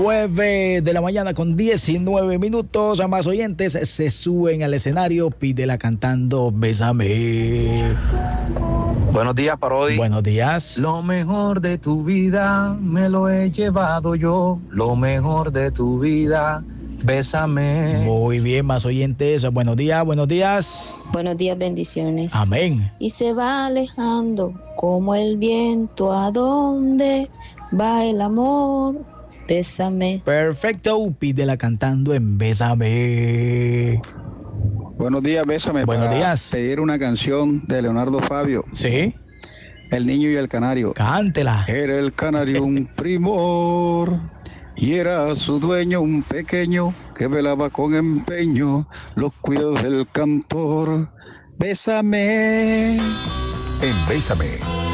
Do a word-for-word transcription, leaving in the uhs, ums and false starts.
nueve de la mañana con diecinueve minutos. A más oyentes se suben al escenario. Pídela cantando Bésame. Buenos días, Parodi. Buenos días. Lo mejor de tu vida me lo he llevado yo. Lo mejor de tu vida, bésame. Muy bien, más oyentes. Buenos días, buenos días. Buenos días, bendiciones. Amén. Y se va alejando como el viento. ¿A dónde va el amor? Bésame. Perfecto. Pídela cantando en Bésame. Buenos días, bésame. Buenos para días. Pedir una canción de Leonardo Fabio. Sí. El niño y el canario. Cántela. Era el canario un primor y era su dueño un pequeño que velaba con empeño los cuidados del cantor. Bésame. En Bésame,